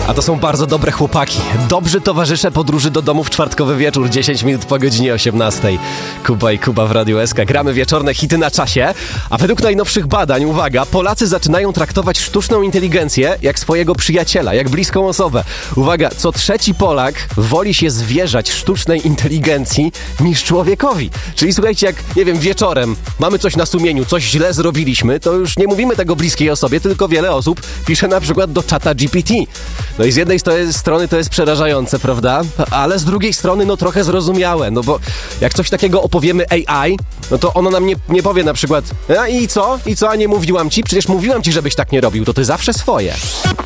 A to są bardzo dobre chłopaki. Dobrzy towarzysze podróży do domu w czwartkowy wieczór, 10 minut po godzinie 18. Kuba i Kuba w Radiu SK. Gramy wieczorne hity na czasie. A według najnowszych badań, uwaga, Polacy zaczynają traktować sztuczną inteligencję jak swojego przyjaciela, jak bliską osobę. Uwaga, co trzeci Polak woli się zwierzać sztucznej inteligencji niż człowiekowi. Czyli słuchajcie, jak, nie wiem, wieczorem mamy coś na sumieniu, coś źle zrobiliśmy, to już nie mówimy tego bliskiej osobie, tylko wiele osób pisze na przykład do czata GPT. No i z jednej strony to jest przerażające, prawda? Ale z drugiej strony no trochę zrozumiałe, no bo jak coś takiego opowiemy AI, no to ono nam nie powie na przykład i co? A nie mówiłam ci? Przecież mówiłam ci, żebyś tak nie robił, to ty zawsze swoje.